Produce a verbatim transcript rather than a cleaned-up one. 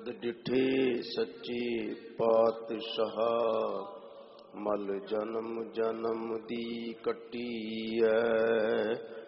डिठे सच्चे पातशाह, मल जन्म जन्म दी कट्टी है।